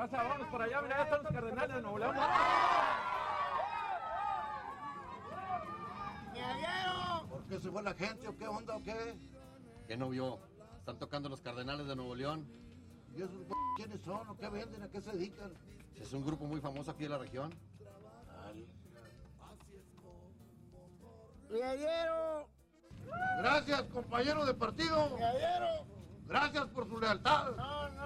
Raza, vamos para allá, mira, ya están los Cardenales de Nuevo León. ¿Por qué se fue la gente o qué onda o qué? ¿Qué no vio? Están tocando los Cardenales de Nuevo León. ¿Y esos quiénes son o qué venden? ¿A qué se dedican? Es un grupo muy famoso aquí de la región. ¡Riallero! Gracias, compañero de partido. ¡Riallero! Gracias por su lealtad. No, no.